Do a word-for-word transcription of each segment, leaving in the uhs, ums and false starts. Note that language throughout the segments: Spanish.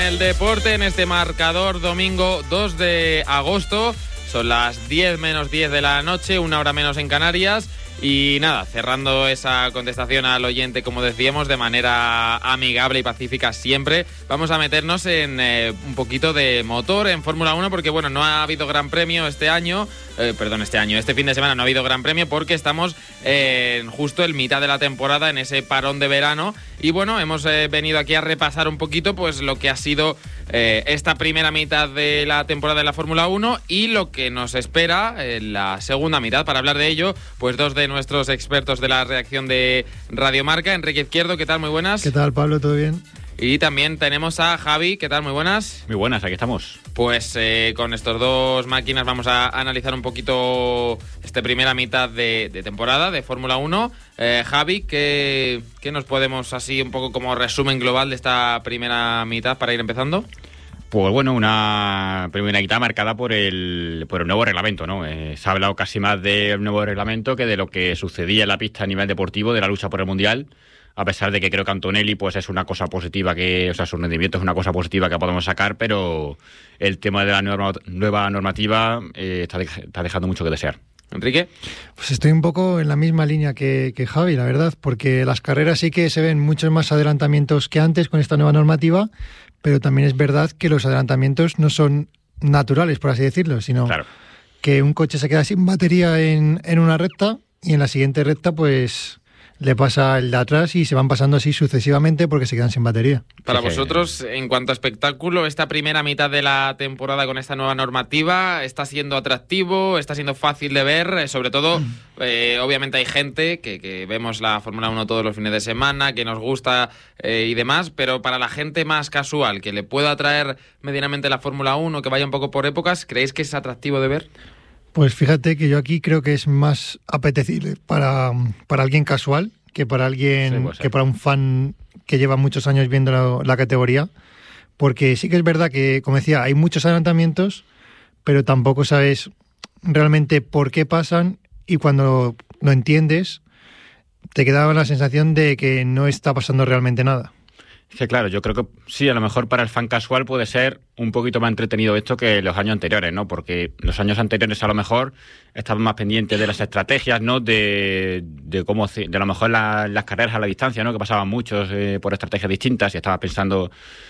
El deporte en este marcador domingo dos de agosto, son las diez menos diez de la noche, una hora menos en Canarias. Y nada, cerrando esa contestación al oyente, como decíamos, de manera amigable y pacífica siempre, vamos a meternos en eh, un poquito de motor en Fórmula uno, porque bueno, no ha habido gran premio este año, eh, perdón, este año, este fin de semana no ha habido gran premio porque estamos en eh, justo en mitad de la temporada, en ese parón de verano, y bueno, hemos eh, venido aquí a repasar un poquito pues lo que ha sido eh, esta primera mitad de la temporada de la Fórmula uno y lo que nos espera en la segunda mitad. Para hablar de ello, pues dos de nuestros expertos de la redacción de Radio Marca. Enrique Izquierdo, ¿qué tal? Muy buenas. ¿Qué tal, Pablo? ¿Todo bien? Y también tenemos a Javi, ¿qué tal? Muy buenas. Muy buenas, aquí estamos. Pues eh, con estos dos máquinas vamos a analizar un poquito esta primera mitad de, de temporada de Fórmula uno. Eh, Javi, ¿qué, ¿qué nos podemos así un poco como resumen global de esta primera mitad para ir empezando? Pues bueno, una primera mitad marcada por el, por el nuevo reglamento, ¿no? Eh, se ha hablado casi más del nuevo reglamento que de lo que sucedía en la pista a nivel deportivo, de la lucha por el Mundial, a pesar de que creo que Antonelli pues es una cosa positiva, que, o sea, su rendimiento es una cosa positiva que podemos sacar, pero el tema de la nueva, nueva normativa eh, está, de, está dejando mucho que desear. Enrique. Pues estoy un poco en la misma línea que, que Javi, la verdad, porque las carreras sí que se ven muchos más adelantamientos que antes con esta nueva normativa, pero también es verdad que los adelantamientos no son naturales, por así decirlo, sino claro, que un coche se queda sin batería en, en una recta y en la siguiente recta pues le pasa el de atrás y se van pasando así sucesivamente porque se quedan sin batería. Para vosotros, en cuanto a espectáculo, esta primera mitad de la temporada con esta nueva normativa, ¿está siendo atractivo? ¿Está siendo fácil de ver? Sobre todo, eh, obviamente hay gente que, que vemos la Fórmula uno todos los fines de semana, que nos gusta eh, y demás, pero para la gente más casual, que le pueda atraer medianamente la Fórmula uno, que vaya un poco por épocas, ¿creéis que es atractivo de ver? Pues fíjate que yo aquí creo que es más apetecible para, para alguien casual que para alguien, sí, que para un fan que lleva muchos años viendo la, la categoría, porque sí que es verdad que, como decía, hay muchos adelantamientos, pero tampoco sabes realmente por qué pasan y cuando lo entiendes te queda la sensación de que no está pasando realmente nada. Es que claro, yo creo que sí, a lo mejor para el fan casual puede ser un poquito más entretenido esto que los años anteriores, ¿no? Porque los años anteriores a lo mejor estaban más pendientes de las estrategias, ¿no? De, de cómo, de a lo mejor la, las carreras a la distancia, ¿no? Que pasaban muchos eh, por estrategias distintas y estabas pensando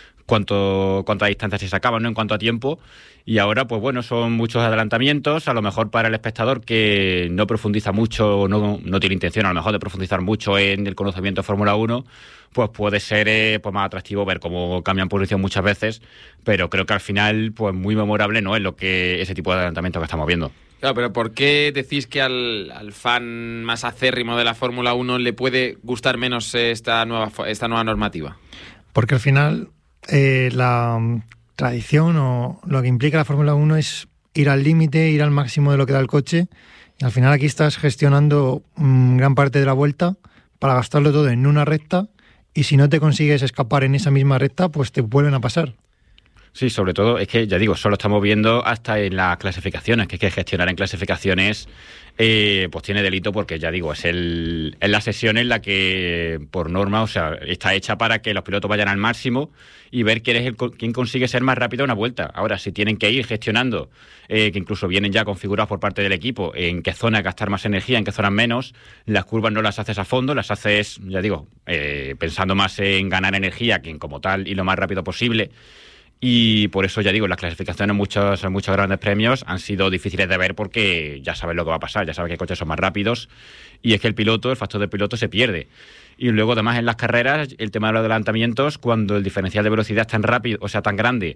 cuánto cuánta distancia se sacaban, ¿no? En cuanto a tiempo. Y ahora, pues bueno, son muchos adelantamientos, a lo mejor para el espectador que no profundiza mucho, no, no tiene intención a lo mejor de profundizar mucho en el conocimiento de Fórmula uno, pues puede ser eh, pues más atractivo ver cómo cambian posición muchas veces, pero creo que al final, pues muy memorable no es lo que ese tipo de adelantamiento que estamos viendo. Claro, pero ¿por qué decís que al, al fan más acérrimo de la Fórmula uno le puede gustar menos esta nueva, esta nueva normativa? Porque al final eh, la tradición o lo que implica la Fórmula uno es ir al límite, ir al máximo de lo que da el coche, y al final aquí estás gestionando mmm, gran parte de la vuelta para gastarlo todo en una recta, y si no te consigues escapar en esa misma recta, pues te vuelven a pasar. Sí, sobre todo, es que ya digo, solo estamos viendo hasta en las clasificaciones, que es que gestionar en clasificaciones eh, pues tiene delito porque, ya digo, es, el, es la sesión en la que, por norma, o sea, está hecha para que los pilotos vayan al máximo y ver quién es el quién consigue ser más rápido una vuelta. Ahora, si tienen que ir gestionando, eh, que incluso vienen ya configurados por parte del equipo, en qué zona gastar más energía, en qué zonas menos, las curvas no las haces a fondo, las haces, ya digo, eh, pensando más en ganar energía que en como tal y lo más rápido posible. Y por eso, ya digo, las clasificaciones en muchos, en muchos grandes premios han sido difíciles de ver porque ya sabes lo que va a pasar, ya sabes que coches son más rápidos y es que el piloto, el factor del piloto se pierde. Y luego, además, en las carreras, el tema de los adelantamientos, cuando el diferencial de velocidad es tan rápido, o sea, tan grande,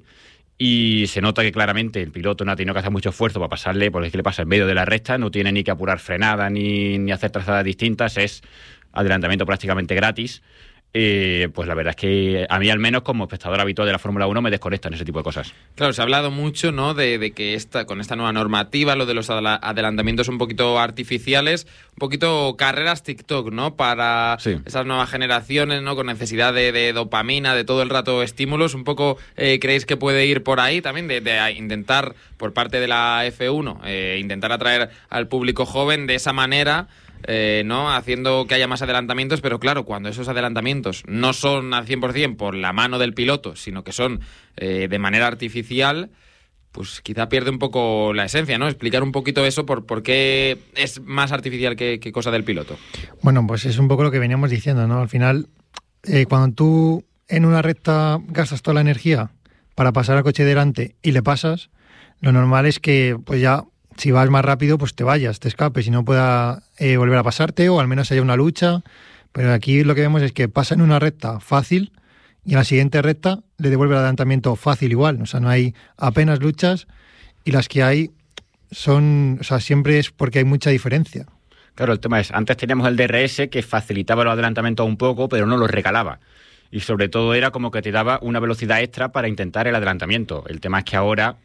y se nota que claramente el piloto no ha tenido que hacer mucho esfuerzo para pasarle, porque es que le pasa en medio de la recta, no tiene ni que apurar frenada ni, ni hacer trazadas distintas, es adelantamiento prácticamente gratis. Eh, pues la verdad es que a mí, al menos como espectador habitual de la Fórmula uno, me desconectan ese tipo de cosas. Claro, se ha hablado mucho, ¿no?, de, de que esta, con esta nueva normativa, lo de los adelantamientos un poquito artificiales, un poquito carreras TikTok, ¿no?, para sí. esas nuevas generaciones, ¿no?, con necesidad de, de dopamina, de todo el rato estímulos. Un poco, eh, ¿creéis que puede ir por ahí también, de, de intentar, por parte de la F uno, eh, intentar atraer al público joven de esa manera? eh, ¿no? Haciendo que haya más adelantamientos, pero claro, cuando esos adelantamientos no son al cien por ciento por la mano del piloto, sino que son eh, de manera artificial, pues quizá pierde un poco la esencia, ¿no? Explicar un poquito eso, por, por qué es más artificial que, que cosa del piloto. Bueno, pues es un poco lo que veníamos diciendo, ¿no? Al final, eh, cuando tú en una recta gastas toda la energía para pasar al coche delante y le pasas, lo normal es que pues ya, si vas más rápido, pues te vayas, te escapes y no pueda eh, volver a pasarte, o al menos haya una lucha. Pero aquí lo que vemos es que pasa en una recta fácil y en la siguiente recta le devuelve el adelantamiento fácil igual. O sea, no hay apenas luchas, y las que hay son, o sea, siempre es porque hay mucha diferencia. Claro, el tema es, antes teníamos el D R S que facilitaba los adelantamientos un poco, pero no los regalaba. Y sobre todo era como que te daba una velocidad extra para intentar el adelantamiento. El tema es que ahora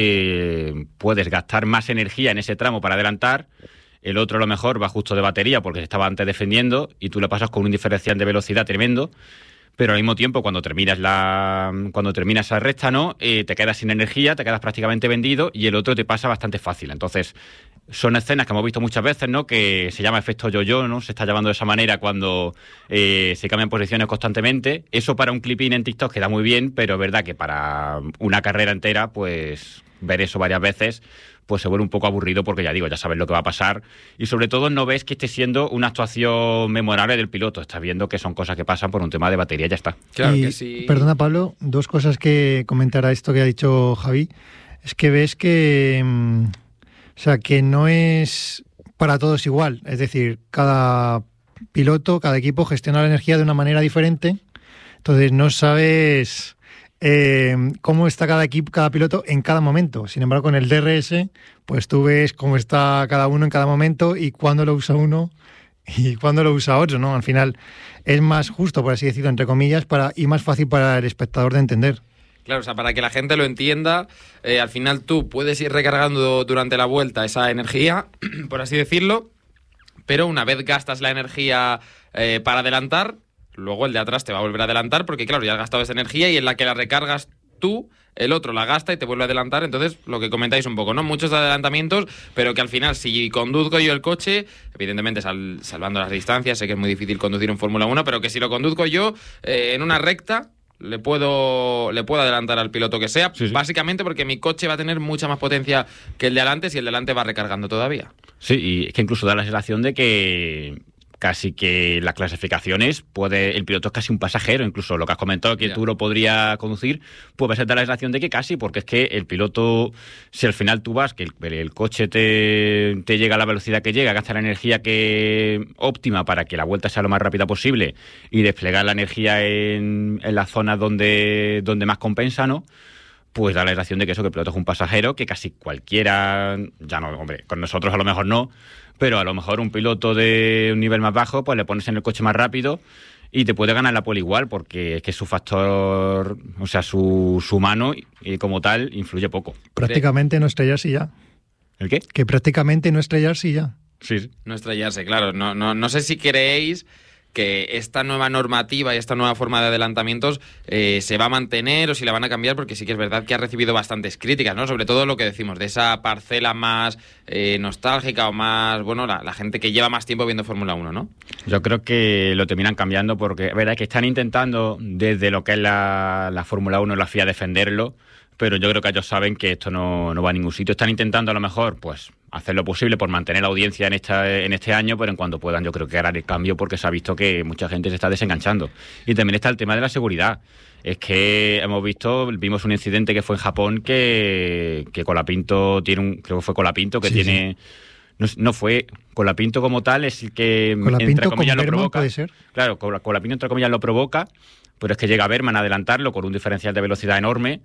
eh, puedes gastar más energía en ese tramo para adelantar. El otro a lo mejor va justo de batería porque se estaba antes defendiendo y tú le pasas con un diferencial de velocidad tremendo. Pero al mismo tiempo, cuando terminas la cuando terminas esa recta, ¿no? Eh, te quedas sin energía, te quedas prácticamente vendido, y el otro te pasa bastante fácil. Entonces, son escenas que hemos visto muchas veces, ¿no? Que se llama efecto yo-yo, ¿no? Se está llamando de esa manera cuando eh, se cambian posiciones constantemente. Eso para un clipín en TikTok queda muy bien, pero es verdad que para una carrera entera, pues ver eso varias veces, pues se vuelve un poco aburrido, porque ya digo, ya sabes lo que va a pasar, y sobre todo no ves que esté siendo una actuación memorable del piloto, estás viendo que son cosas que pasan por un tema de batería y ya está. Claro y, que sí. Perdona, Pablo, dos cosas que comentar a esto que ha dicho Javi, es que ves que, o sea, que no es para todos igual, es decir, cada piloto, cada equipo gestiona la energía de una manera diferente, entonces no sabes Eh, cómo está cada equipo, cada piloto en cada momento. Sin embargo, con el D R S, pues tú ves cómo está cada uno en cada momento y cuándo lo usa uno y cuándo lo usa otro, ¿no? Al final es más justo, por así decirlo, entre comillas, para y más fácil para el espectador de entender. Claro, o sea, para que la gente lo entienda, eh, al final tú puedes ir recargando durante la vuelta esa energía, por así decirlo, pero una vez gastas la energía eh, para adelantar, luego el de atrás te va a volver a adelantar porque, claro, ya has gastado esa energía, y en la que la recargas tú, el otro la gasta y te vuelve a adelantar. Entonces, lo que comentáis un poco, ¿no? Muchos adelantamientos, pero que al final, si conduzco yo el coche, evidentemente sal, salvando las distancias, sé que es muy difícil conducir en Fórmula uno, pero que si lo conduzco yo eh, en una recta, le puedo le puedo adelantar al piloto que sea, sí, sí. Básicamente porque mi coche va a tener mucha más potencia que el de adelante si el de adelante va recargando todavía. Sí, y es que incluso da la sensación de que casi que las clasificaciones puede el piloto es casi un pasajero, incluso lo que has comentado que yeah. tú lo podrías conducir, pues va a dar la sensación de que casi, porque es que el piloto, si al final tú vas, que el, el coche te, te llega a la velocidad que llega, gasta la energía que óptima para que la vuelta sea lo más rápida posible y desplegar la energía en, en las zonas donde, donde más compensa, ¿no? Pues da la sensación de que eso, que el piloto es un pasajero, que casi cualquiera, ya no, hombre, con nosotros a lo mejor no, pero a lo mejor un piloto de un nivel más bajo, pues le pones en el coche más rápido y te puede ganar la pole igual, porque es que su factor, o sea, su, su mano y como tal influye poco. Prácticamente no estrellarse ya. ¿El qué? Que prácticamente no estrellarse ya. Sí, sí. No estrellarse, claro. No, no, no sé si creéis que esta nueva normativa y esta nueva forma de adelantamientos eh, se va a mantener o si la van a cambiar, porque sí que es verdad que ha recibido bastantes críticas, ¿no? Sobre todo lo que decimos, de esa parcela más eh, nostálgica o más, bueno, la, la gente que lleva más tiempo viendo Fórmula uno, ¿no? Yo creo que lo terminan cambiando porque es verdad que están intentando desde lo que es la, la Fórmula uno, la F I A, defenderlo, pero yo creo que ellos saben que esto no, no va a ningún sitio. Están intentando a lo mejor, pues, hacer lo posible por mantener la audiencia en esta, en este año, pero en cuanto puedan yo creo que harán el cambio, porque se ha visto que mucha gente se está desenganchando. Y también está el tema de la seguridad. Es que hemos visto, vimos un incidente que fue en Japón que, que Colapinto tiene un, creo que fue Colapinto que sí, tiene... Sí. No, no fue Colapinto como tal, es el que Colapinto entre comillas con lo provoca. ¿Puede ser? Claro, Colapinto entre comillas lo provoca, pero es que llega a Berman a adelantarlo con un diferencial de velocidad enorme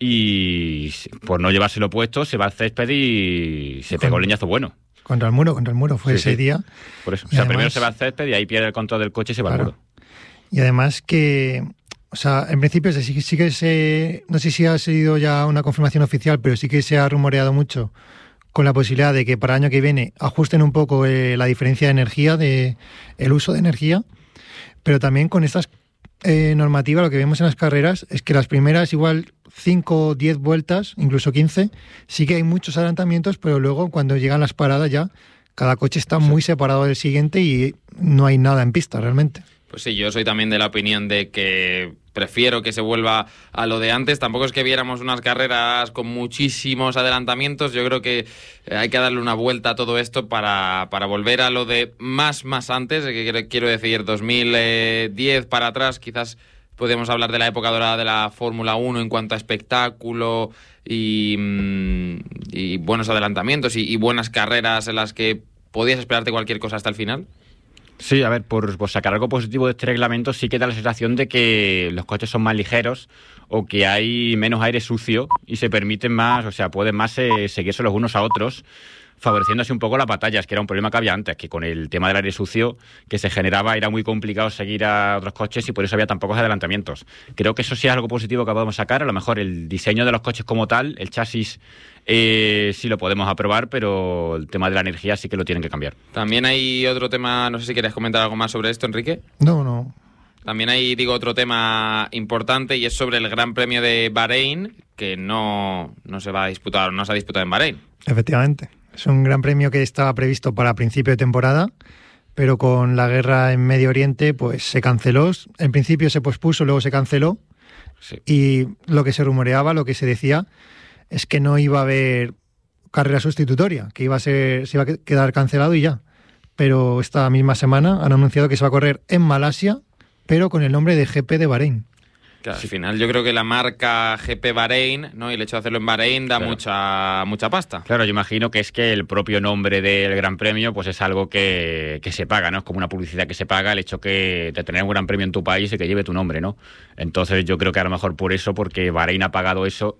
y por no llevárselo puesto se va al césped y se pegó el leñazo bueno. Contra el muro, contra el muro fue sí, ese sí. día. Por eso, o sea, además, primero se va al césped y ahí pierde el control del coche y se va claro. al muro. Y además que, o sea, en principio sí, sí que se, no sé si ha sido ya una confirmación oficial, pero sí que se ha rumoreado mucho con la posibilidad de que para el año que viene ajusten un poco eh, la diferencia de energía, de el uso de energía, pero también con estas eh, normativas lo que vemos en las carreras es que las primeras igual cinco, diez vueltas, incluso quince, sí que hay muchos adelantamientos, pero luego cuando llegan las paradas ya Cada coche está muy separado del siguiente y no hay nada en pista realmente. Pues sí, yo soy también de la opinión de que prefiero que se vuelva a lo de antes. Tampoco es que viéramos unas carreras con muchísimos adelantamientos. Yo creo que hay que darle una vuelta a todo esto para, para volver a lo de más, más antes. Que quiero decir, dos mil diez para atrás, quizás podemos hablar de la época dorada de la Fórmula uno en cuanto a espectáculo y, y buenos adelantamientos y, y buenas carreras en las que podías esperarte cualquier cosa hasta el final. Sí, a ver, por, por sacar algo positivo de este reglamento, sí que da la sensación de que los coches son más ligeros o que hay menos aire sucio y se permiten más, o sea, pueden más eh, seguirse los unos a otros, favoreciendo así un poco las batallas, que era un problema que había antes, que con el tema del aire sucio que se generaba era muy complicado seguir a otros coches y por eso había tan pocos adelantamientos. Creo que eso sí es algo positivo que podemos sacar. A lo mejor el diseño de los coches como tal, el chasis, eh, sí lo podemos aprobar, pero el tema de la energía sí que lo tienen que cambiar. También hay otro tema, no sé si quieres comentar algo más sobre esto, Enrique. No, no. También hay, digo, otro tema importante y es sobre el Gran Premio de Bahrein, que no, no se va a disputar, no se ha disputado en Bahrein. Efectivamente. Es un gran premio que estaba previsto para principio de temporada, pero con la guerra en Medio Oriente pues se canceló. En principio se pospuso, luego se canceló. Sí. Y lo que se rumoreaba, lo que se decía, es que no iba a haber carrera sustitutoria, que iba a ser, se iba a quedar cancelado y ya. Pero esta misma semana han anunciado que se va a correr en Malasia, pero con el nombre de G P de Bahrein. Claro, al final yo creo que la marca G P Bahrein, ¿no? Y el hecho de hacerlo en Bahrein da claro. mucha mucha pasta. Claro, yo imagino que es que el propio nombre del Gran Premio pues es algo que, que se paga, ¿no? Es como una publicidad que se paga, el hecho que de tener un Gran Premio en tu país y que lleve tu nombre, ¿no? Entonces yo creo que a lo mejor por eso, porque Bahrein ha pagado eso,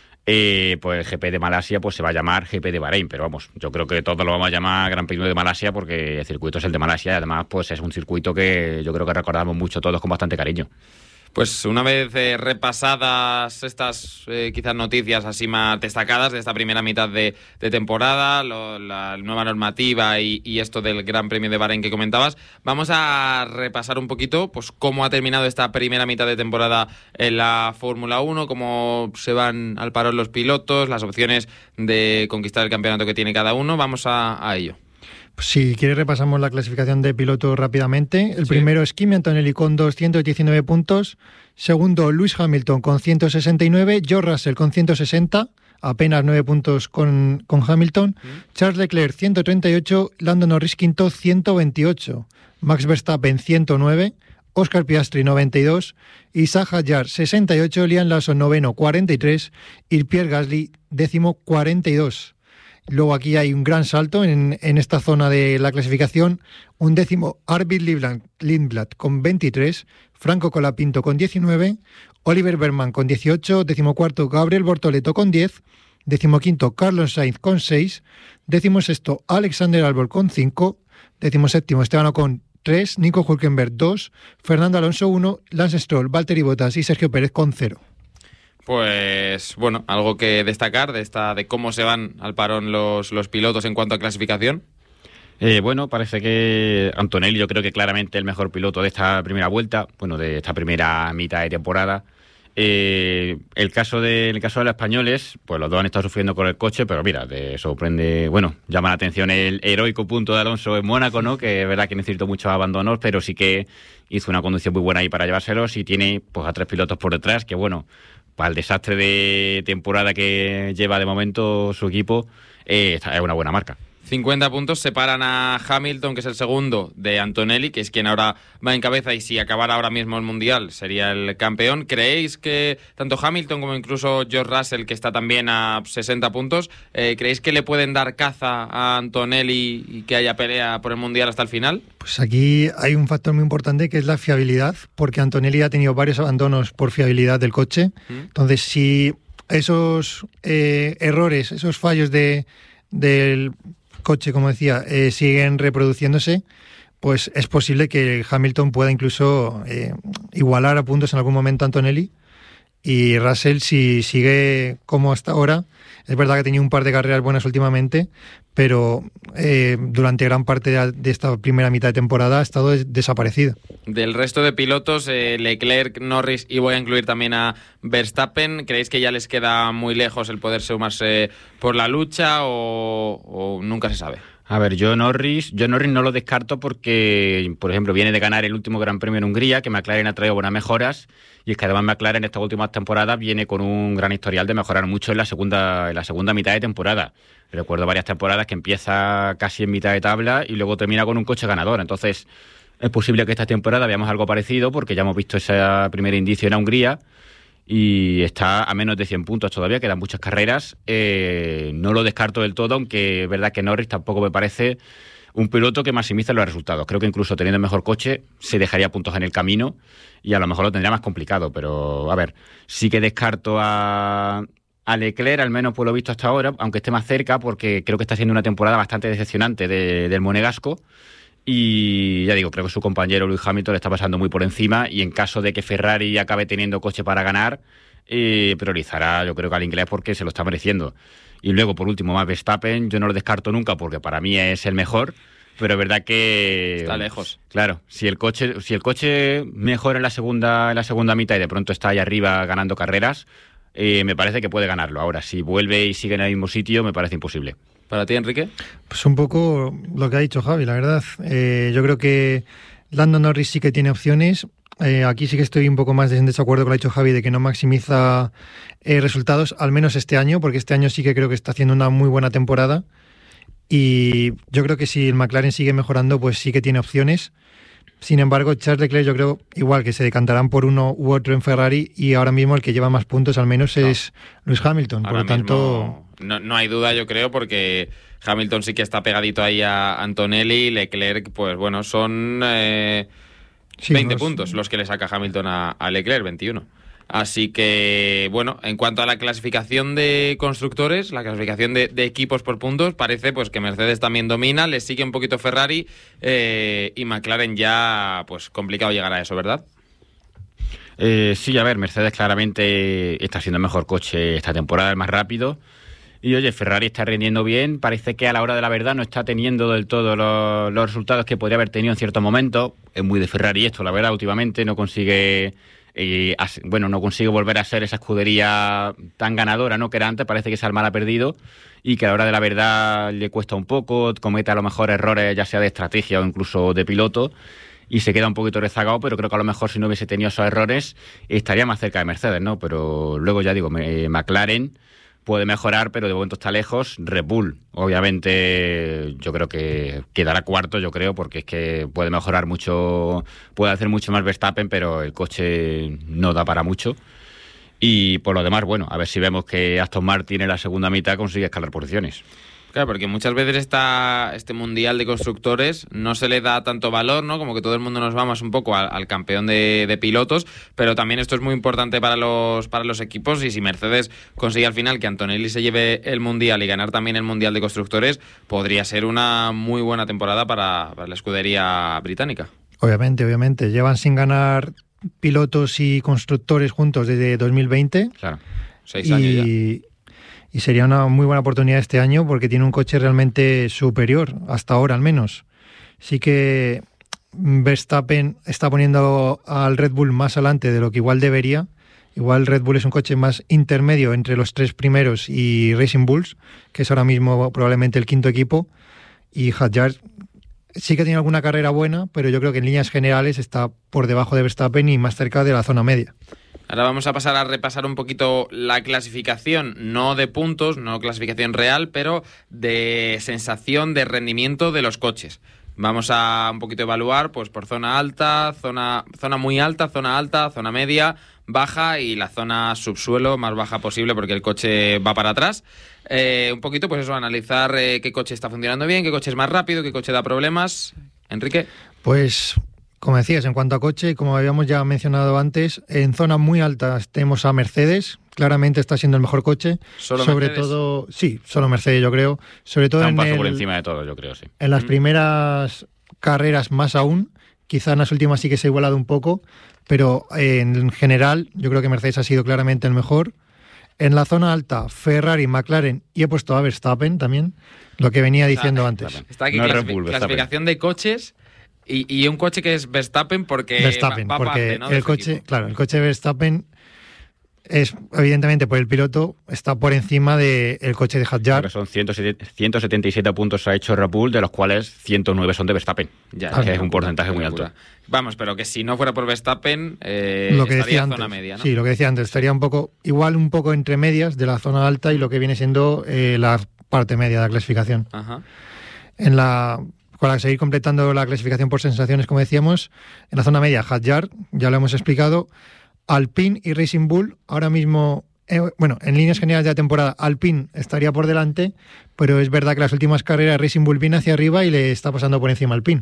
eh, pues el G P de Malasia pues se va a llamar G P de Bahrein, pero vamos, yo creo que todos lo vamos a llamar Gran Premio de Malasia porque el circuito es el de Malasia y además pues es un circuito que yo creo que recordamos mucho todos con bastante cariño. Pues una vez eh, repasadas estas eh, quizás noticias así más destacadas de esta primera mitad de, de temporada, lo, la nueva normativa y, y esto del Gran Premio de Bahrein que comentabas, vamos a repasar un poquito pues cómo ha terminado esta primera mitad de temporada en la Fórmula uno, cómo se van al parón los pilotos, las opciones de conquistar el campeonato que tiene cada uno. Vamos a, a ello. Si quieres repasamos la clasificación de pilotos rápidamente. El sí. primero es Kimi Antonelli con doscientos diecinueve puntos. Segundo, Lewis Hamilton con ciento sesenta y nueve. George Russell con ciento sesenta, apenas nueve puntos con, con Hamilton. ¿Mm? Charles Leclerc ciento treinta y ocho. Lando Norris quinto ciento veintiocho. Max Verstappen ciento nueve. Oscar Piastri noventa y dos. Isaac Hadjar sesenta y ocho. Liam Lawson noveno cuarenta y tres. Y Pierre Gasly décimo cuarenta y dos. Luego aquí hay un gran salto en, en esta zona de la clasificación. Un décimo, Arvid Lindblad con veintitrés, Franco Colapinto con diecinueve, Oliver Berman con dieciocho, decimocuarto Gabriel Bortoleto con diez, decimoquinto Carlos Sainz con seis, decimosexto Alexander Albon con cinco, decimoséptimo Esteban Ocon tres, Nico Hülkenberg dos, Fernando Alonso uno, Lance Stroll, Valtteri Bottas y Sergio Pérez con cero. Pues bueno, algo que destacar de esta de cómo se van al parón los, los pilotos en cuanto a clasificación. Eh, bueno, parece que Antonelli yo creo que claramente el mejor piloto de esta primera vuelta, bueno, de esta primera mitad de temporada. Eh, el caso de el caso de los españoles, pues los dos han estado sufriendo con el coche, pero mira, te sorprende, bueno, llama la atención el heroico punto de Alonso en Mónaco, ¿no? Que es verdad que necesitó muchos abandonos, pero sí que hizo una conducción muy buena ahí para llevárselos y tiene pues a tres pilotos por detrás, que bueno, para el desastre de temporada que lleva de momento su equipo, eh, es una buena marca. cincuenta puntos separan a Hamilton, que es el segundo, de Antonelli, que es quien ahora va en cabeza y si acabara ahora mismo el Mundial sería el campeón. ¿Creéis que tanto Hamilton como incluso George Russell, que está también a sesenta puntos, eh, creéis que le pueden dar caza a Antonelli y que haya pelea por el Mundial hasta el final? Pues aquí hay un factor muy importante que es la fiabilidad, porque Antonelli ha tenido varios abandonos por fiabilidad del coche. ¿Mm? Entonces, si esos eh, errores, esos fallos de del coche, como decía, eh, siguen reproduciéndose, pues es posible que Hamilton pueda incluso eh, igualar a puntos en algún momento a Antonelli. Y Russell, si sigue como hasta ahora, es verdad que ha tenido un par de carreras buenas últimamente, pero eh, durante gran parte de, de esta primera mitad de temporada ha estado des- desaparecido. Del resto de pilotos, eh, Leclerc, Norris y voy a incluir también a Verstappen, ¿creéis que ya les queda muy lejos el poder sumarse por la lucha o, o nunca se sabe? A ver, yo Norris, yo Norris no lo descarto porque, por ejemplo, viene de ganar el último Gran Premio en Hungría, que McLaren ha traído buenas mejoras, y es que además McLaren en estas últimas temporadas viene con un gran historial de mejorar mucho en la segunda, en la segunda mitad de temporada. Recuerdo varias temporadas que empieza casi en mitad de tabla y luego termina con un coche ganador. Entonces, es posible que esta temporada veamos algo parecido, porque ya hemos visto ese primer indicio en Hungría, y está a menos de cien puntos todavía, quedan muchas carreras. Eh, no lo descarto del todo, aunque es verdad que Norris tampoco me parece un piloto que maximice los resultados. Creo que incluso teniendo el mejor coche se dejaría puntos en el camino y a lo mejor lo tendría más complicado. Pero, a ver, sí que descarto a, a Leclerc, al menos por lo visto hasta ahora, aunque esté más cerca, porque creo que está haciendo una temporada bastante decepcionante de, del monegasco. Y ya digo, creo que su compañero Lewis Hamilton le está pasando muy por encima, y en caso de que Ferrari acabe teniendo coche para ganar, eh, priorizará yo creo que al inglés porque se lo está mereciendo. Y luego, por último, Max Verstappen, yo no lo descarto nunca porque para mí es el mejor, pero es verdad que... Está lejos. Claro, si el coche si el coche mejora en la segunda, en la segunda mitad y de pronto está ahí arriba ganando carreras, eh, me parece que puede ganarlo. Ahora, si vuelve y sigue en el mismo sitio, me parece imposible. ¿Para ti, Enrique? Pues un poco lo que ha dicho Javi, la verdad. Eh, yo creo que Lando Norris sí que tiene opciones. Eh, aquí sí que estoy un poco más en desacuerdo con lo que ha dicho Javi, de que no maximiza eh, resultados, al menos este año, porque este año sí que creo que está haciendo una muy buena temporada. Y yo creo que si el McLaren sigue mejorando, pues sí que tiene opciones. Sin embargo, Charles Leclerc yo creo igual que se decantarán por uno u otro en Ferrari, y ahora mismo el que lleva más puntos al menos no. es Lewis Hamilton. Ahora por lo tanto... No, no hay duda, yo creo, porque Hamilton sí que está pegadito ahí a Antonelli. Leclerc, pues bueno, son eh, sí, veinte no, puntos sí. los que le saca Hamilton a, a Leclerc, veintiuno. Así que, bueno, en cuanto a la clasificación de constructores, la clasificación de, de equipos por puntos, parece pues que Mercedes también domina, le sigue un poquito Ferrari eh, y McLaren ya, pues complicado llegar a eso, ¿verdad? Eh, sí, a ver, Mercedes claramente está siendo el mejor coche esta temporada, el más rápido. Y oye, Ferrari está rindiendo bien, parece que a la hora de la verdad no está teniendo del todo los, los resultados que podría haber tenido en ciertos momentos. Es muy de Ferrari esto, la verdad, últimamente no consigue... Y, bueno, no consigue volver a ser esa escudería tan ganadora, ¿no?, que era antes. Parece que ese alma ha perdido y que a la hora de la verdad le cuesta un poco, comete a lo mejor errores ya sea de estrategia o incluso de piloto y se queda un poquito rezagado, pero creo que a lo mejor si no hubiese tenido esos errores estaría más cerca de Mercedes, ¿no? Pero luego ya digo, McLaren puede mejorar, pero de momento está lejos. Red Bull, obviamente, yo creo que quedará cuarto, yo creo, porque es que puede mejorar mucho, puede hacer mucho más Verstappen, pero el coche no da para mucho. Y por lo demás, bueno, a ver si vemos que Aston Martin en la segunda mitad consigue escalar posiciones. Claro, porque muchas veces esta, este Mundial de Constructores no se le da tanto valor, ¿no? Como que todo el mundo nos va más un poco al, al campeón de, de pilotos, pero también esto es muy importante para los, para los equipos, y si Mercedes consigue al final que Antonelli se lleve el Mundial y ganar también el Mundial de Constructores, podría ser una muy buena temporada para, para la escudería británica. Obviamente, obviamente. Llevan sin ganar pilotos y constructores juntos desde dos mil veinte. Claro, seis años y... ya. Y sería una muy buena oportunidad este año porque tiene un coche realmente superior, hasta ahora al menos. Sí que Verstappen está poniendo al Red Bull más adelante de lo que igual debería. Igual Red Bull es un coche más intermedio entre los tres primeros y Racing Bulls, que es ahora mismo probablemente el quinto equipo. Y Hadjar sí que tiene alguna carrera buena, pero yo creo que en líneas generales está por debajo de Verstappen y más cerca de la zona media. Ahora vamos a pasar a repasar un poquito la clasificación, no de puntos, no clasificación real, pero de sensación de rendimiento de los coches. Vamos a un poquito evaluar pues por zona alta, zona, zona muy alta, zona alta, zona media, baja y la zona subsuelo más baja posible porque el coche va para atrás. Eh, un poquito pues eso, analizar eh, qué coche está funcionando bien, qué coche es más rápido, qué coche da problemas. Enrique. Pues... Como decías, en cuanto a coche, como habíamos ya mencionado antes, en zonas muy altas tenemos a Mercedes, claramente está siendo el mejor coche. ¿Solo sobre Mercedes? todo, sí, solo Mercedes yo creo. Sobre todo está un en paso el, por encima de todo, yo creo, sí. En las Mm. primeras carreras más aún, quizá en las últimas sí que se ha igualado un poco, pero en general yo creo que Mercedes ha sido claramente el mejor. En la zona alta, Ferrari, McLaren y he puesto a Verstappen también, lo que venía diciendo O sea, antes. Está aquí No es clasifi- Red Bull, Verstappen. clasificación de coches y, y un coche que es Verstappen porque Verstappen, va, va porque aparte, ¿no? de el su coche, equipo. claro, el coche de Verstappen es evidentemente por el piloto, está por encima del coche de Hadjar. Que son ciento setenta y siete puntos ha hecho Red Bull, de los cuales ciento nueve son de Verstappen. Ya, que es un porcentaje muy alto. Vamos, pero que si no fuera por Verstappen, eh, lo que estaría decía en zona antes, media, ¿no? Sí, lo que decía antes, estaría un poco, igual un poco entre medias de la zona alta y lo que viene siendo eh, la parte media de la clasificación. Ajá. En la, para seguir completando la clasificación por sensaciones, como decíamos, en la zona media, Hadjar, ya lo hemos explicado, Alpine y Racing Bull, ahora mismo, eh, bueno, en líneas generales de la temporada, Alpine estaría por delante, pero es verdad que las últimas carreras Racing Bull viene hacia arriba y le está pasando por encima Alpine.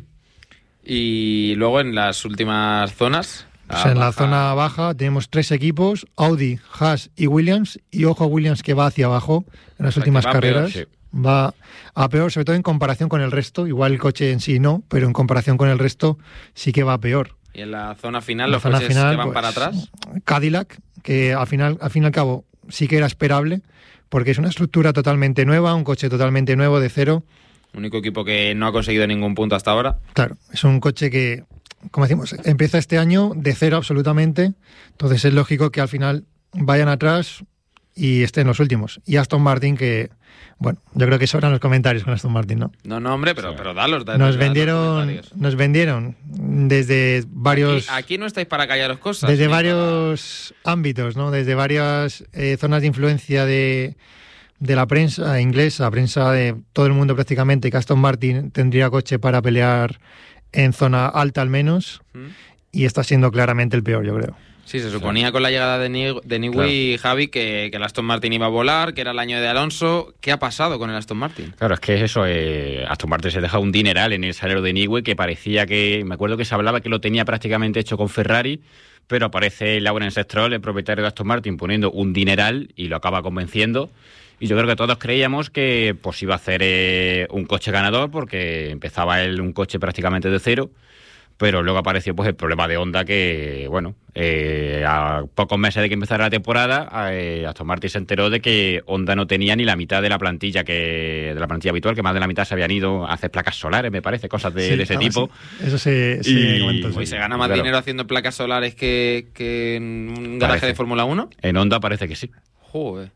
Y luego en las últimas zonas... O sea, en la zona baja tenemos tres equipos, Audi, Haas y Williams, y ojo a Williams que va hacia abajo en las o sea, últimas carreras. Peor, sí. Va a peor, sobre todo en comparación con el resto. Igual el coche en sí no, pero en comparación con el resto sí que va a peor. ¿Y en la zona final, la los zona coches final, que van pues, para atrás? Cadillac, que al final, al fin y al cabo sí que era esperable, porque es una estructura totalmente nueva, un coche totalmente nuevo de cero. Único equipo que no ha conseguido ningún punto hasta ahora. Claro, es un coche que, como decimos, empieza este año de cero absolutamente, entonces es lógico que al final vayan atrás y estén los últimos. Y Aston Martin, que, bueno, yo creo que sobran los comentarios con Aston Martin, ¿no? No, no, hombre, pero, sí. pero dalos, dalos. Nos vendieron, nos vendieron desde varios... Aquí, aquí no estáis para callaros cosas. Desde varios para... ámbitos, ¿no? Desde varias eh, zonas de influencia de... de la prensa inglesa, prensa de todo el mundo prácticamente, que Aston Martin tendría coche para pelear en zona alta al menos, ¿Mm? y está siendo claramente el peor, yo creo. Sí, se suponía con la llegada de Newey de claro. y Javi que, que el Aston Martin iba a volar, que era el año de Alonso. ¿Qué ha pasado con el Aston Martin? Claro, es que es eso, eh, Aston Martin se deja un dineral en el salario de Newey, que parecía que, me acuerdo que se hablaba que lo tenía prácticamente hecho con Ferrari, pero aparece Lawrence Stroll, el propietario de Aston Martin, poniendo un dineral y lo acaba convenciendo. Y yo creo que todos creíamos que pues iba a hacer eh, un coche ganador, porque empezaba él un coche prácticamente de cero, pero luego apareció pues el problema de Honda, que bueno, eh, a pocos meses de que empezara la temporada, eh, Aston Martin se enteró de que Honda no tenía ni la mitad de la plantilla que de la plantilla habitual, que más de la mitad se habían ido a hacer placas solares, me parece, cosas de, sí, de ese tipo. Sí. Eso se, se y, comentó. Pues se gana más claro. dinero haciendo placas solares que, que en un garaje parece. de Fórmula uno. En Honda parece que sí. Joder.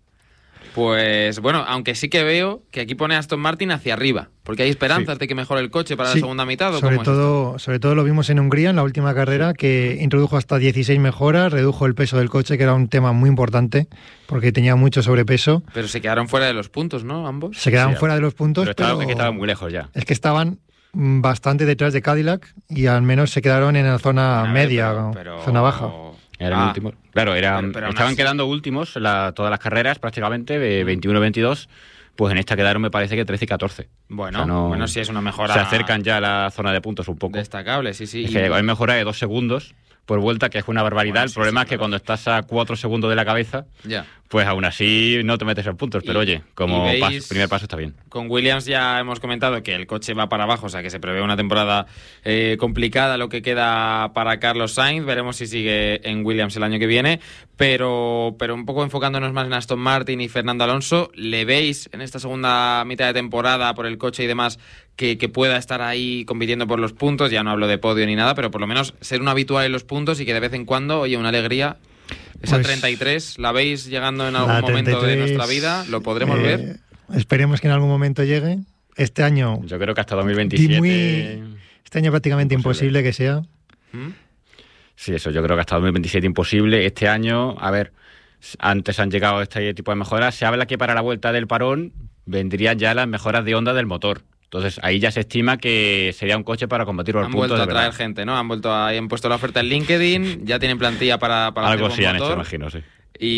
Pues bueno, aunque sí que veo que aquí pone Aston Martin hacia arriba, porque hay esperanzas sí. de que mejore el coche para sí. la segunda mitad. ¿o sobre cómo todo, es sobre todo lo vimos en Hungría en la última carrera, que introdujo hasta dieciséis mejoras, redujo el peso del coche, que era un tema muy importante porque tenía mucho sobrepeso. Pero se quedaron fuera de los puntos, ¿no? Ambos. Se quedaron sí, fuera de los puntos, pero, estaba, pero es que estaban muy lejos ya. Es que estaban bastante detrás de Cadillac y al menos se quedaron en la zona ver, media, pero, pero... zona baja. Eran ah, últimos. Claro, eran, pero, pero estaban así. quedando últimos la, todas las carreras prácticamente, de veintiuno veintidós. Pues en esta quedaron, me parece que trece y catorce. Bueno, o sea, no, bueno, sí es una mejora. Se acercan ya a la zona de puntos un poco. Destacable, sí, sí. Es que hay mejora de dos segundos por vuelta, que es una barbaridad. Bueno, el sí, problema sí, es que claro. cuando estás a cuatro segundos de la cabeza, ya. pues aún así no te metes en puntos. Pero y, oye, como veis, paso, primer paso está bien. Con Williams ya hemos comentado que el coche va para abajo, o sea que se prevé una temporada eh, complicada lo que queda para Carlos Sainz. Veremos si sigue en Williams el año que viene. Pero, pero un poco enfocándonos más en Aston Martin y Fernando Alonso, ¿le veis en esta segunda mitad de temporada por el coche y demás que, que pueda estar ahí compitiendo por los puntos? Ya no hablo de podio ni nada, pero por lo menos ser un habitual en los puntos y que de vez en cuando, oye, una alegría. Esa pues, treinta y tres, ¿la veis llegando en algún momento de nuestra vida? ¿Lo podremos eh, ver? Esperemos que en algún momento llegue. Este año... Yo creo que hasta dos mil veintisiete... Muy, este año prácticamente imposible, imposible que sea. ¿Mm? Sí, eso, yo creo que hasta dos mil veintisiete imposible. Este año, a ver, antes han llegado este tipo de mejoras. Se habla que para la vuelta del parón vendrían ya las mejoras de Honda del motor. Entonces ahí ya se estima que sería un coche para combatir los puntos. Han vuelto a traer verdad. gente, ¿no? Han vuelto a, han puesto la oferta en LinkedIn, ya tienen plantilla para, para algo hacer sí han motor. hecho, imagino, sí.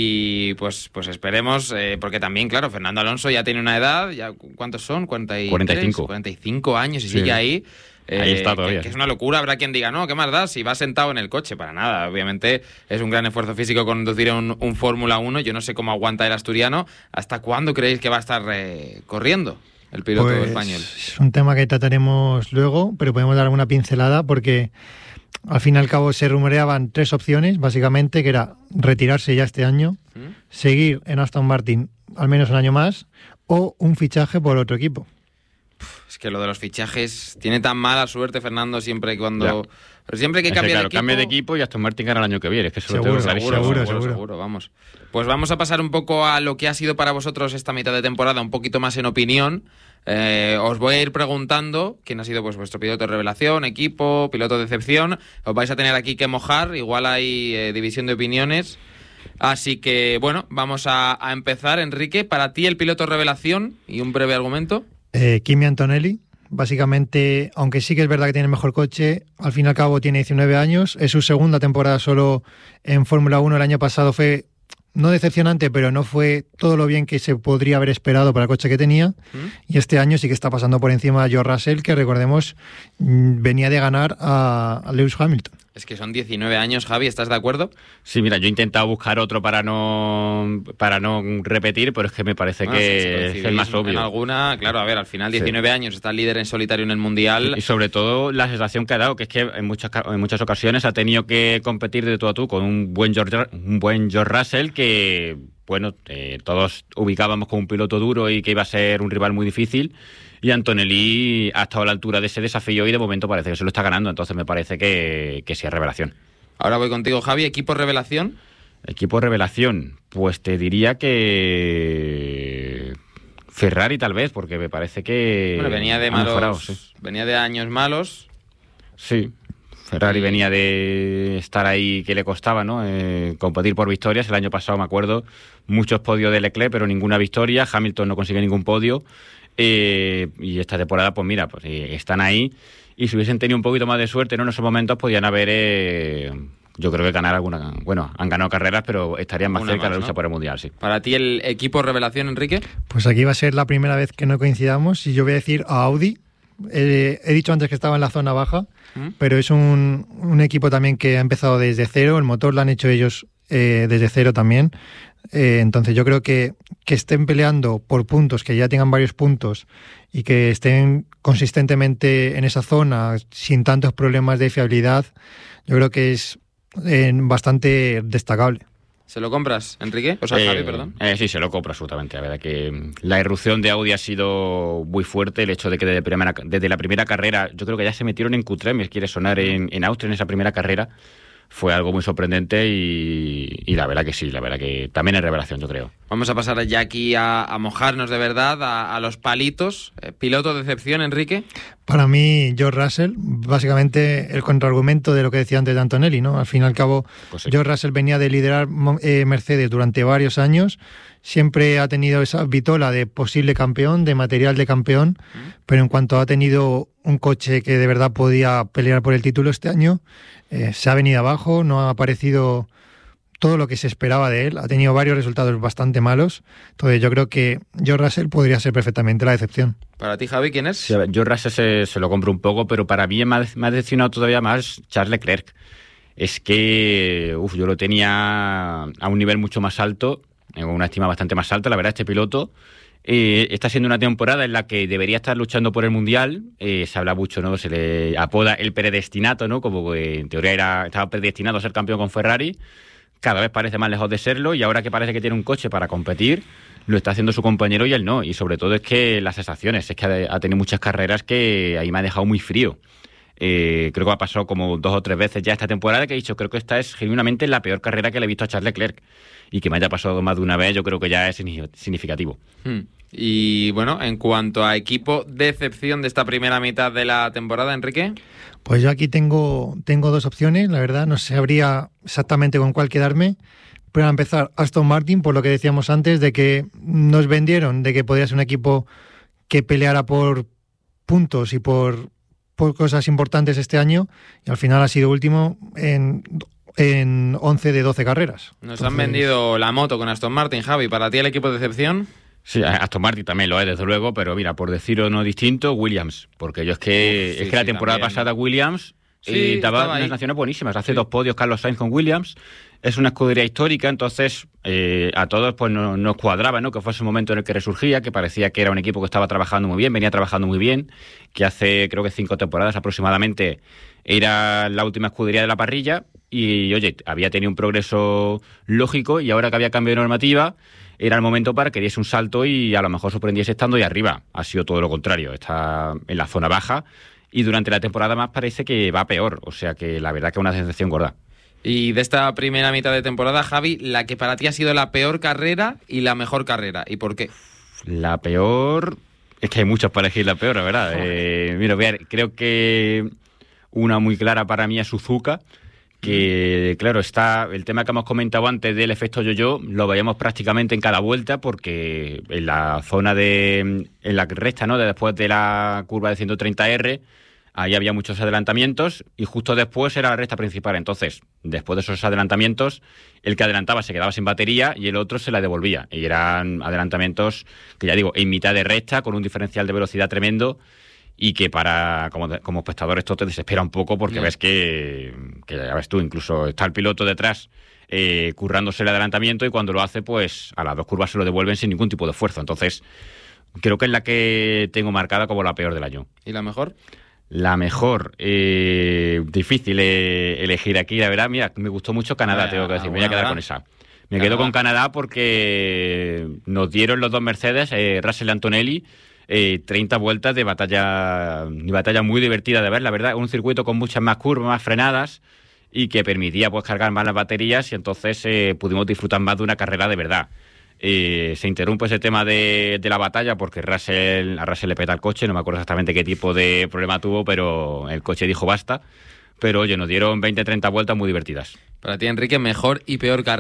Y pues pues esperemos, eh, porque también, claro, Fernando Alonso ya tiene una edad, ya ¿cuántos son? cuarenta y tres, cuarenta y cinco. cuarenta y cinco años y sí. sigue ahí. Eh, Ahí está todavía. Que, que es una locura. Habrá quien diga, no, ¿qué más da si va sentado en el coche? Para nada. Obviamente es un gran esfuerzo físico conducir un, un Fórmula uno. Yo no sé cómo aguanta el asturiano. ¿Hasta cuándo creéis que va a estar eh, corriendo el piloto pues español? Es un tema que trataremos luego, pero podemos dar alguna pincelada porque al fin y al cabo se rumoreaban tres opciones, básicamente, que era retirarse ya este año, ¿Mm? seguir en Aston Martin al menos un año más o un fichaje por otro equipo. Es que lo de los fichajes tiene tan mala suerte, Fernando, siempre cuando... Ya. Siempre que es cambia que, claro, de equipo... cambia de equipo y Aston Martin gana el año que viene. Es que sobre seguro, todo seguro, seguro, seguro, seguro, seguro, vamos. Pues vamos a pasar un poco a lo que ha sido para vosotros esta mitad de temporada, un poquito más en opinión. Eh, os voy a ir preguntando quién ha sido pues vuestro piloto de revelación, equipo, piloto de decepción. Os vais a tener aquí que mojar, igual hay eh, división de opiniones. Así que, bueno, vamos a, a empezar. Enrique, para ti el piloto revelación y un breve argumento. Eh, Kimi Antonelli, básicamente, aunque sí que es verdad que tiene el mejor coche, al fin y al cabo tiene diecinueve años, es su segunda temporada solo en Fórmula uno, el año pasado fue no decepcionante, pero no fue todo lo bien que se podría haber esperado para el coche que tenía, ¿Mm? y este año sí que está pasando por encima a George Russell, que recordemos venía de ganar a, a Lewis Hamilton. Es que son diecinueve años, Javi, ¿estás de acuerdo? Sí, mira, yo he intentado buscar otro para no para no repetir, pero es que me parece bueno, que si es el más obvio. En alguna, claro, a ver, al final diecinueve sí. años, está líder en solitario en el Mundial. Y sobre todo la sensación que ha dado, que es que en muchas en muchas ocasiones ha tenido que competir de tú a tú con un buen George, un buen George Russell que, bueno, eh, todos ubicábamos como un piloto duro y que iba a ser un rival muy difícil. Y Antonelli ha estado a la altura de ese desafío y de momento parece que se lo está ganando. Entonces me parece que, que sí es revelación. Ahora voy contigo, Javi. ¿Equipo revelación? Equipo revelación. Pues te diría que Ferrari tal vez, porque me parece que... Bueno, venía de malos... Mejorado, sí. Venía de años malos. Sí. Ferrari venía de estar ahí que le costaba, ¿no? Eh, competir por victorias. El año pasado, me acuerdo, muchos podios de Leclerc, pero ninguna victoria. Hamilton no consigue ningún podio. Eh, y esta temporada, pues mira, pues eh, están ahí y si hubiesen tenido un poquito más de suerte, ¿no? En esos momentos podían haber, eh, yo creo que ganar alguna, bueno, han ganado carreras, pero estarían más Una cerca de la lucha, ¿no?, por el Mundial, sí. Para ti, ¿el equipo revelación, Enrique? Pues aquí va a ser la primera vez que no coincidamos y yo voy a decir a Audi. Eh, he dicho antes que estaba en la zona baja, ¿Mm? pero es un, un equipo también que ha empezado desde cero, el motor lo han hecho ellos eh, desde cero también. Eh, entonces yo creo que, que estén peleando por puntos, que ya tengan varios puntos y que estén consistentemente en esa zona sin tantos problemas de fiabilidad, yo creo que es eh, bastante destacable. ¿Se lo compras, Enrique? O sea, eh, Javi, perdón. Eh, sí, se lo compro absolutamente. La verdad que la irrupción de Audi ha sido muy fuerte. El hecho de que desde, primera, desde la primera carrera, yo creo que ya se metieron en Q tres, me quiere sonar en, en Austria en esa primera carrera. Fue algo muy sorprendente y, y la verdad que sí, la verdad que también es revelación, yo creo. Vamos a pasar ya aquí a, a mojarnos de verdad, a, a los palitos. Eh, ¿Piloto de excepción, Enrique? Para mí, George Russell, básicamente el contraargumento de lo que decía antes de Antonelli, ¿no? Al fin y al cabo, pues sí. George Russell venía de liderar eh, Mercedes durante varios años, siempre ha tenido esa vitola de posible campeón, de material de campeón, ¿Mm? pero en cuanto ha tenido un coche que de verdad podía pelear por el título este año, eh, se ha venido abajo, no ha aparecido todo lo que se esperaba de él, ha tenido varios resultados bastante malos, entonces yo creo que George Russell podría ser perfectamente la decepción. Para ti, Javi, ¿quién es? Sí, a ver, George Russell se, se lo compro un poco, pero para mí me ha, me ha decepcionado todavía más Charles Leclerc. Es que uf, yo lo tenía a un nivel mucho más alto, con una estima bastante más alta, la verdad, este piloto. Eh, está siendo una temporada en la que debería estar luchando por el Mundial. Eh, se habla mucho, ¿no? Se le apoda el predestinato, ¿no? Como que en teoría era, estaba predestinado a ser campeón con Ferrari. Cada vez parece más lejos de serlo y ahora que parece que tiene un coche para competir, lo está haciendo su compañero y él no. Y sobre todo es que las sensaciones, es que ha, ha tenido muchas carreras que ahí me ha dejado muy frío. Eh, creo que ha pasado como dos o tres veces ya esta temporada que he dicho, creo que esta es genuinamente la peor carrera que le he visto a Charles Leclerc. Y que me haya pasado más de una vez, yo creo que ya es significativo. Hmm. Y bueno, en cuanto a equipo decepción de esta primera mitad de la temporada, Enrique. Pues yo aquí tengo, tengo dos opciones, la verdad, no sabría exactamente con cuál quedarme. Pero a empezar, Aston Martin, por lo que decíamos antes, de que nos vendieron, de que podía ser un equipo que peleara por puntos y por, por cosas importantes este año, y al final ha sido último en... en once de doce carreras. Nos Entonces... han vendido la moto con Aston Martin, Javi. ¿Para ti el equipo de excepción? Sí, Aston Martin también lo es, desde luego, pero mira, por decir uno distinto, Williams. Porque yo es que, Uf, sí, es que la sí, temporada también. pasada Williams sí, eh, daba unas naciones buenísimas. Hace sí. dos podios Carlos Sainz con Williams. Es una escudería histórica, entonces eh, a todos pues no, nos cuadraba, ¿no? Que fuese un momento en el que resurgía, que parecía que era un equipo que estaba trabajando muy bien, venía trabajando muy bien, que hace creo que cinco temporadas aproximadamente era la última escudería de la parrilla y, oye, había tenido un progreso lógico y ahora que había cambio de normativa, era el momento para que diese un salto y a lo mejor sorprendiese estando ahí arriba. Ha sido todo lo contrario, está en la zona baja y durante la temporada más parece que va peor, o sea que la verdad que es una decepción gorda. Y de esta primera mitad de temporada, Javi, la que para ti ha sido la peor carrera y la mejor carrera, ¿y por qué? La peor... Es que hay muchas para elegir la peor, la verdad. Eh, mira, voy a ver, creo que una muy clara para mí es Suzuka, que claro, está el tema que hemos comentado antes del efecto yo-yo, lo veíamos prácticamente en cada vuelta, porque en la zona de, en la recta, ¿no?, de después de la curva de ciento treinta erre, ahí había muchos adelantamientos y justo después era la recta principal. Entonces, después de esos adelantamientos, el que adelantaba se quedaba sin batería y el otro se la devolvía. Y eran adelantamientos que, ya digo, en mitad de recta, con un diferencial de velocidad tremendo, y que para como, como espectador esto te desespera un poco porque yeah. ves que, que, ya ves tú, incluso está el piloto detrás eh, currándose el adelantamiento y cuando lo hace, pues a las dos curvas se lo devuelven sin ningún tipo de esfuerzo. Entonces, creo que es la que tengo marcada como la peor del año. ¿Y la mejor? La mejor, eh, difícil eh, elegir aquí, la verdad. Mira, me gustó mucho Canadá, ah, tengo que decir, me voy a quedar con esa. Me Canadá. quedo con Canadá porque nos dieron los dos Mercedes, eh, Russell y Antonelli, eh, treinta vueltas de batalla, de batalla muy divertida de ver, la verdad. Un circuito con muchas más curvas, más frenadas y que permitía pues cargar más las baterías y entonces eh, pudimos disfrutar más de una carrera de verdad. Eh, se interrumpe ese tema de, de la batalla porque Russell, a Russell le peta el coche, no me acuerdo exactamente qué tipo de problema tuvo, pero el coche dijo basta. Pero oye, nos dieron veinte treinta vueltas muy divertidas. Para ti, Enrique, mejor y peor carrera.